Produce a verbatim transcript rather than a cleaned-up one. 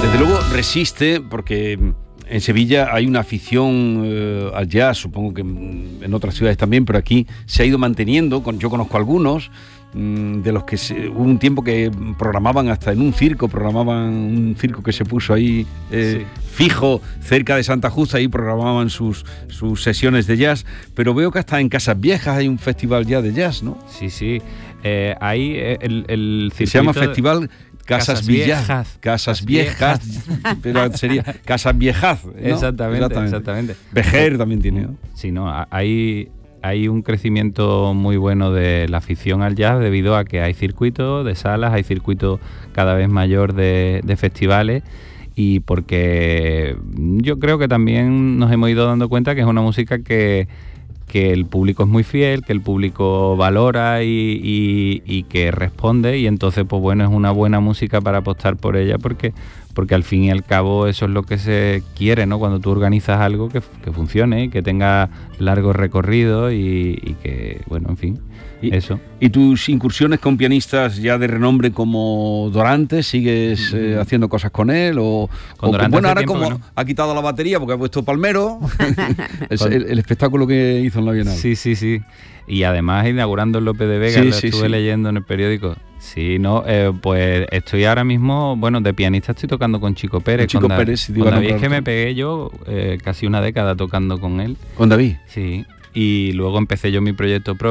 Desde luego resiste, porque en Sevilla hay una afición eh, al jazz, supongo que en otras ciudades también, pero aquí se ha ido manteniendo. Con, yo conozco algunos mmm, de los que se, hubo un tiempo que programaban hasta en un circo, programaban un circo que se puso ahí eh, sí. fijo cerca de Santa Justa, ahí programaban sus, sus sesiones de jazz, pero veo que hasta en Casas Viejas hay un festival ya de jazz, ¿no? Sí, sí, eh, ahí el, el circuito... Se llama Festival... Casas, Casas Viejas, Casas, Casas Viejas, viejas. Pero sería Casas Viejas, ¿no? Exactamente, exactamente, exactamente. Vejer también tiene, ¿no? Sí, no, hay, hay un crecimiento muy bueno de la afición al jazz debido a que hay circuitos de salas, hay circuitos cada vez mayor de, de festivales, y porque yo creo que también nos hemos ido dando cuenta que es una música que que el público es muy fiel, que el público valora y, y, y que responde, y entonces pues bueno, es una buena música para apostar por ella, porque porque al fin y al cabo eso es lo que se quiere, ¿no? Cuando tú organizas algo que, que funcione y que tenga largo recorrido y, y que, bueno, en fin, y, eso. ¿Y tus incursiones con pianistas ya de renombre como Dorantes, sigues eh, haciendo cosas con él? O, con o Dorantes bueno, ahora tiempo, como ¿no? ha quitado la batería porque ha puesto Palmero, el, el, el espectáculo que hizo en la Bienal. Sí, sí, sí. Y además inaugurando el López de Vega, sí, lo sí, estuve sí. leyendo en el periódico. Sí, no, eh, pues estoy ahora mismo, bueno, de pianista estoy tocando con Chico Pérez. Con Chico con Pérez, si con David, es que me pegué yo eh, casi una década tocando con él. ¿Con David? Sí, y luego empecé yo mi proyecto propio.